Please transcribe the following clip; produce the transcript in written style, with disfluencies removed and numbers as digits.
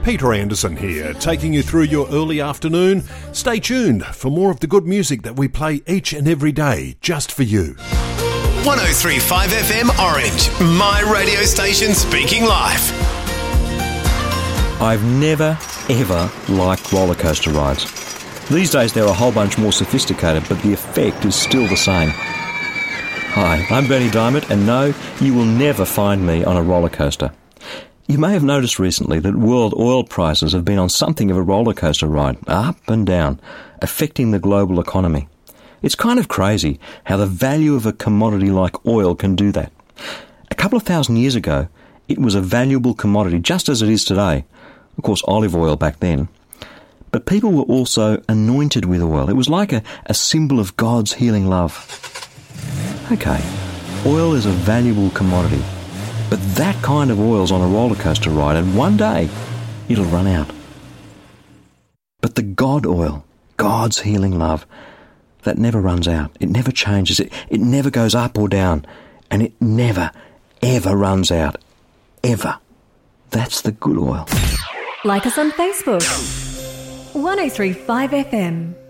Peter Anderson here, taking you through your early afternoon. Stay tuned for more of the good music that we play each and every day, just for you. 103.5 FM Orange, my radio station speaking live. I've never, ever liked roller coaster rides. These days they're a whole bunch more sophisticated, but the effect is still the same. Hi, I'm Bernie Diamond, and no, you will never find me on a roller coaster. You may have noticed recently that world oil prices have been on something of a roller coaster ride, up and down, affecting the global economy. It's kind of crazy how the value of a commodity like oil can do that. A couple of thousand years ago, it was a valuable commodity, just as it is today. Of course, olive oil back then. But people were also anointed with oil. It was like a symbol of God's healing love. Okay, oil is a valuable commodity. But that kind of oil's on a roller coaster ride, and one day it'll run out. But the God oil, God's healing love, that never runs out. It never changes. It never goes up or down. And it never, ever runs out. Ever. That's the good oil. Like us on Facebook. 103.5 FM.